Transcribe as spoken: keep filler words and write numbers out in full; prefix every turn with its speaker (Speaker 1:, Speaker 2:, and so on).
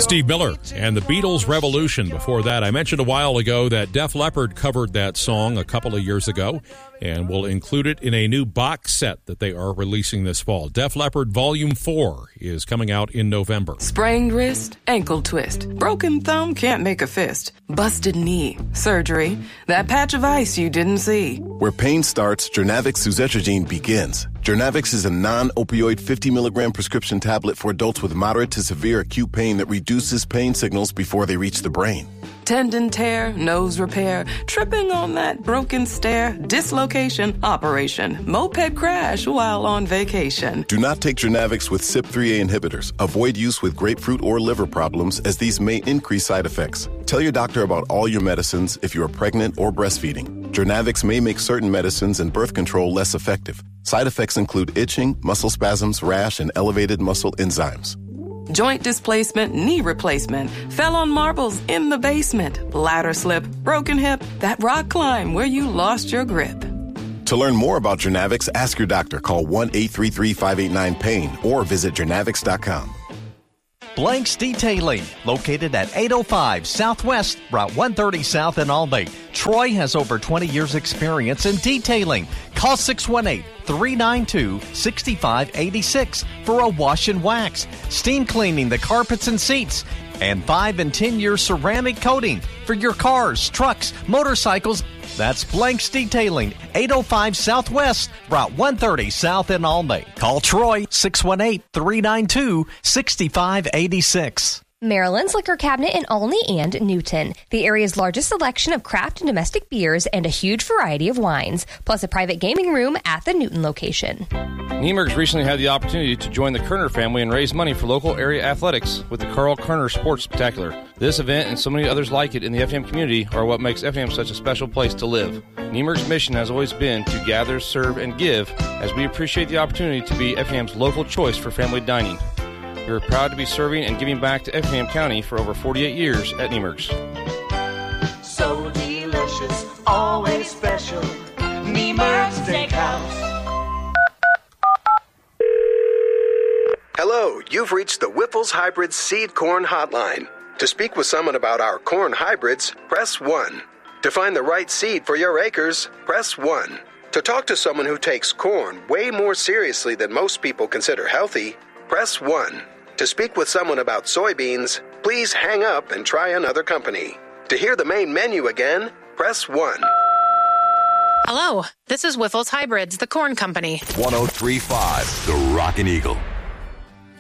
Speaker 1: Steve Miller and the Beatles' Revolution. Before that, I mentioned a while ago that Def Leppard covered that song a couple of years ago and will include it in a new box set that they are releasing this fall. Def Leppard Volume four is coming out in November.
Speaker 2: Sprained wrist, ankle twist, broken thumb, can't make a fist, busted knee, surgery, that patch of ice you didn't see.
Speaker 3: Where pain starts, Jernavix suzetrigine begins. Jernavix is a non-opioid fifty milligram prescription tablet for adults with moderate to severe acute pain that reduces pain signals before they reach the brain.
Speaker 2: Tendon tear, nose repair, tripping on that broken stair, dislocation, operation, moped crash while on vacation.
Speaker 3: Do not take Jernavix with C Y P three A inhibitors. Avoid use with grapefruit or liver problems, as these may increase side effects. Tell your doctor about all your medicines if you are pregnant or breastfeeding. Jernavix may make certain medicines and birth control less effective. Side effects include itching, muscle spasms, rash, and elevated muscle enzymes.
Speaker 2: Joint displacement, knee replacement, fell on marbles in the basement, ladder slip, broken hip, that rock climb where you lost your grip.
Speaker 3: To learn more about Jernavix, ask your doctor. Call one eight three three, five eight nine, pain or visit jernavix dot com.
Speaker 4: Blanks Detailing, located at eight oh five Southwest Route one thirty South in Albany. Troy has over twenty years experience in detailing. Call six one eight, three nine two, six five eight six for a wash and wax, steam cleaning the carpets and seats, and five and ten year ceramic coating for your cars, trucks, motorcycles. That's Blanks Detailing, eight oh five Southwest Route one thirty South in Albany. Call Troy, six one eight, three nine two, six five eight six.
Speaker 5: Maryland's Liquor Cabinet in Olney and Newton. The area's largest selection of craft and domestic beers and a huge variety of wines, plus a private gaming room at the Newton location.
Speaker 6: Niemerg's recently had the opportunity to join the Kerner family and raise money for local area athletics with the Carl Kerner Sports Spectacular. This event and so many others like it in the F A M community are what makes F A M such a special place to live. Niemerg's mission has always been to gather, serve, and give, as we appreciate the opportunity to be F A M's local choice for family dining. We are proud to be serving and giving back to Effingham County for over forty-eight years at Niemerg's.
Speaker 7: So delicious, always special, Niemerg's Steakhouse.
Speaker 8: Hello, you've reached the Whiffles Hybrid Seed Corn Hotline. To speak with someone about our corn hybrids, press one. To find the right seed for your acres, press one. To talk to someone who takes corn way more seriously than most people consider healthy, press one. To speak with someone about soybeans, please hang up and try another company. To hear the main menu again, press one.
Speaker 9: Hello, this is Whiffles Hybrids, the corn company.
Speaker 10: one oh three point five, The Rockin' Eagle.